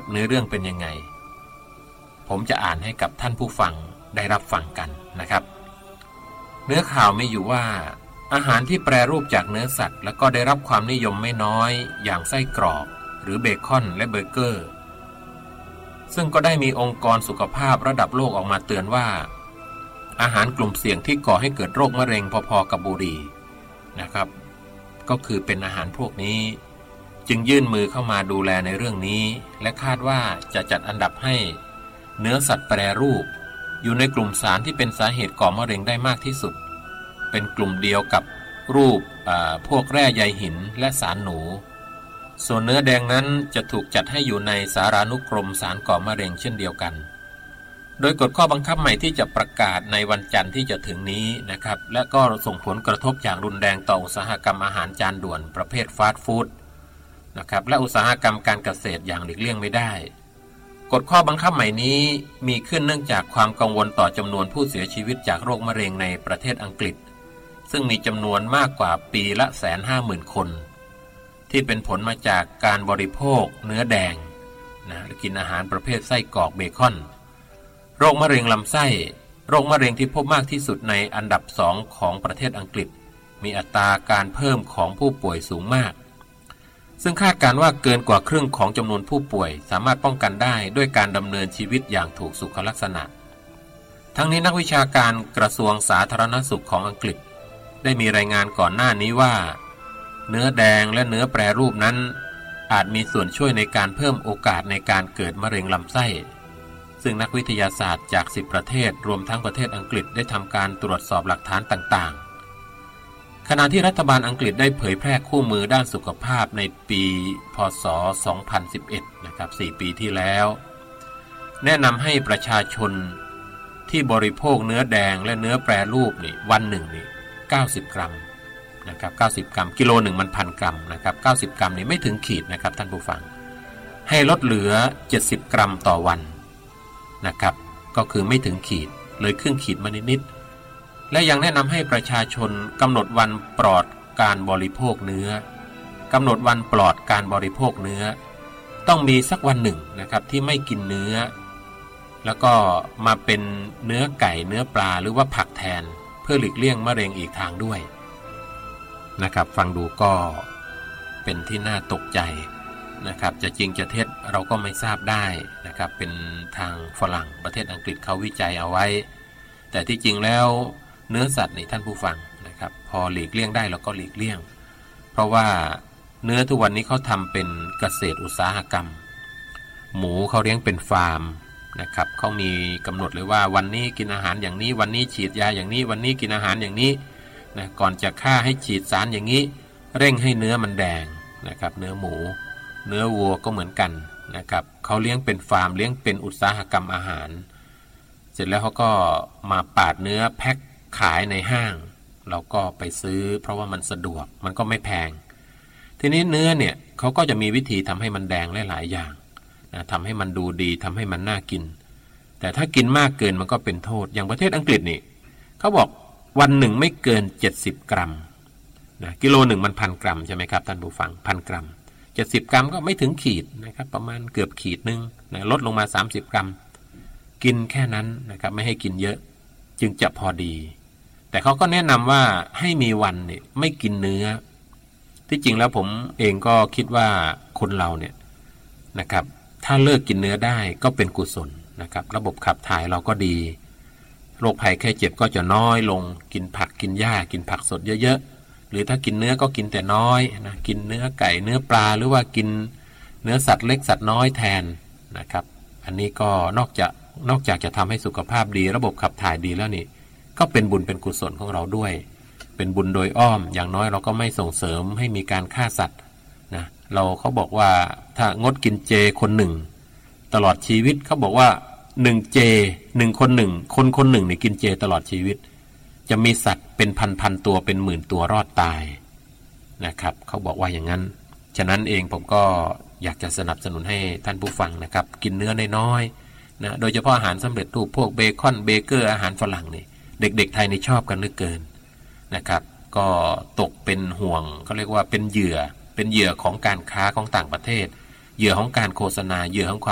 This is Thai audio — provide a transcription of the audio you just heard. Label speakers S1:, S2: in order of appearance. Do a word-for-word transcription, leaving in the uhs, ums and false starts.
S1: เนื้อเรื่องเป็นยังไงผมจะอ่านให้กับท่านผู้ฟังได้รับฟังกันนะครับเนื้อข่าวมีอยู่ว่าอาหารที่แปรรูปจากเนื้อสัตว์และก็ได้รับความนิยมไม่น้อยอย่างไส้กรอกหรือเบคอนและเบอร์เกอร์ซึ่งก็ได้มีองค์กรสุขภาพระดับโลกออกมาเตือนว่าอาหารกลุ่มเสี่ยงที่ก่อให้เกิดโรคมะเร็งพอๆกับบุหรี่นะครับก็คือเป็นอาหารพวกนี้จึงยื่นมือเข้ามาดูแลในเรื่องนี้และคาดว่าจะจัดอันดับให้เนื้อสัตว์แปรรูปอยู่ในกลุ่มสารที่เป็นสาเหตุก่อมะเร็งได้มากที่สุดเป็นกลุ่มเดียวกับรูปพวกแร่ใยหินและสารหนูส่วนเนื้อแดงนั้นจะถูกจัดให้อยู่ในสารานุกรมสารก่อมะเร็งเช่นเดียวกันโดยกฎข้อบังคับใหม่ที่จะประกาศในวันจันทร์ที่จะถึงนี้นะครับและก็ส่งผลกระทบอย่างรุนแรงต่ออุตสาหกรรมอาหารจานด่วนประเภทฟาสต์ฟู้ดนะครับและอุตสาหกรรมการเกษตรอย่างหลีกเลี่ยงไม่ได้กฎข้อบังคับใหม่นี้มีขึ้นเนื่องจากความกังวลต่อจำนวนผู้เสียชีวิตจากโรคมะเร็งในประเทศอังกฤษซึ่งมีจำนวนมากกว่าปีละแสนห้าหมื่นคนที่เป็นผลมาจากการบริโภคเนื้อแดงนะหรือกินอาหารประเภทไส้กรอกเบคอนโรคมะเร็งลำไส้โรคมะเร็งที่พบมากที่สุดในอันดับสองของประเทศอังกฤษมีอัตราการเพิ่มของผู้ป่วยสูงมากซึ่งคาดการณ์ว่าเกินกว่าครึ่งของจำนวนผู้ป่วยสามารถป้องกันได้ด้วยการดำเนินชีวิตอย่างถูกสุขลักษณะทั้งนี้นักวิชาการกระทรวงสาธารณสุขของอังกฤษได้มีรายงานก่อนหน้านี้ว่าเนื้อแดงและเนื้อแปรรูปนั้นอาจมีส่วนช่วยในการเพิ่มโอกาสในการเกิดมะเร็งลำไส้ซึ่งนักวิทยาศาสตร์จากสิบประเทศรวมทั้งประเทศอังกฤษได้ทำการตรวจสอบหลักฐานต่างๆขณะที่รัฐบาลอังกฤษได้เผยแพร่คู่มือด้านสุขภาพในปีพ.ศ. สองพันสิบเอ็ดนะครับสี่ปีที่แล้วแนะนำให้ประชาชนที่บริโภคเนื้อแดงและเนื้อแปรรูปนี่วันหนึ่งนี่เก้าสิบกรัมนะครับเก้าสิบกรัมกิโลหนึ่งมันพันกรัมนะครับเก้าสิบกรัมนี่ไม่ถึงขีดนะครับท่านผู้ฟังให้ลดเหลือเจ็ดสิบกรัมต่อวันนะครับก็คือไม่ถึงขีดเลยครึ่งขีดมานิดๆและยังแนะนำให้ประชาชนกำหนดวันปลอดการบริโภคเนื้อกำหนดวันปลอดการบริโภคเนื้อต้องมีสักวันหนึ่งนะครับที่ไม่กินเนื้อแล้วก็มาเป็นเนื้อไก่เนื้อปลาหรือว่าผักแทนเพื่อหลีกเลี่ยงมะเร็งอีกทางด้วยนะครับฟังดูก็เป็นที่น่าตกใจนะครับจะจริงจะเท็จเราก็ไม่ทราบได้นะครับเป็นทางฝรั่งประเทศอังกฤษเขาวิจัยเอาไว้แต่ที่จริงแล้วเนื้อสัตว์นี่ท่านผู้ฟังนะครับพอหลีกเลี่ยงได้เราก็หลีกเลี่ยงเพราะว่าเนื้อทุกวันนี้เขาทำเป็นเกษตรอุตสาหกรรมหมูเขาเลี้ยงเป็นฟาร์มนะครับเขามีกำหนดเลยว่าวันนี้กินอาหารอย่างนี้วันนี้ฉีดยาอย่างนี้วันนี้กินอาหารอย่างนี้นะก่อนจะฆ่าให้ฉีดสารอย่างนี้เร่งให้เนื้อมันแดงนะครับเนื้อหมูเนื้อวัวก็เหมือนกันนะครับเขาเลี้ยงเป็นฟาร์มเลี้ยงเป็นอุตสาหกรรมอาหารเสร็จแล้วเขาก็มาปาดเนื้อแพ็คขายในห้างเราก็ไปซื้อเพราะว่ามันสะดวกมันก็ไม่แพงทีนี้เนื้อเนี่ยเขาก็จะมีวิธีทำให้มันแดงหลายๆอย่างนะทำให้มันดูดีทำให้มันน่ากินแต่ถ้ากินมากเกินมันก็เป็นโทษอย่างประเทศอังกฤษนี่เขาบอกวันหนึ่งไม่เกินเจ็ดสิบกรัมนะกิโลหนึ่งมันพันกรัมใช่ไหมครับท่านผู้ฟังพันกรัมเจ็ดสิบกรัมก็ไม่ถึงขีดนะครับประมาณเกือบขีดนึงนะลดลงมาสามสิบกรัมกินแค่นั้นนะครับไม่ให้กินเยอะจึงจะพอดีแต่เขาก็แนะนำว่าให้มีวันเนี่ยไม่กินเนื้อที่จริงแล้วผมเองก็คิดว่าคนเราเนี่ยนะครับถ้าเลิกกินเนื้อได้ก็เป็นกุศลนะครับระบบขับถ่ายเราก็ดีโรคภัยแค่เจ็บก็จะน้อยลงกินผักกินหญ้ากินผักสดเยอะๆหรือถ้ากินเนื้อก็กินแต่น้อยนะกินเนื้อไก่เนื้อปลาหรือว่ากินเนื้อสัตว์เล็กสัตว์น้อยแทนนะครับอันนี้ก็นอกจากนอกจากจะทำให้สุขภาพดีระบบขับถ่ายดีแล้วนี่ก็เป็นบุญเป็นกุศลของเราด้วยเป็นบุญโดยอ้อมอย่างน้อยเราก็ไม่ส่งเสริมให้มีการฆ่าสัตว์นะเราเขาบอกว่าถ้างดกินเจคนหนึ่งตลอดชีวิตเขาบอกว่าหนึ่งเจหนึ่งคนหนึ่งคนคนหนึ่งเนี่ยกินเจตลอดชีวิตจะมีสัตว์เป็นพันๆตัวเป็นหมื่นตัวรอดตายนะครับเขาบอกว่าอย่างนั้นฉะนั้นเองผมก็อยากจะสนับสนุนให้ท่านผู้ฟังนะครับกินเนื้อน้อยๆนะโดยเฉพาะอาหารสำเร็จรูปพวกเบคอนเบเกอร์อาหารฝรั่งนี่เด็กๆไทยนี่ชอบกันเหลือเกินนะครับก็ตกเป็นห่วงเขาเรียกว่าเป็นเหยื่อเป็นเหยื่อของการค้าของต่างประเทศเหยื่อของการโฆษณาเหยื่อของความ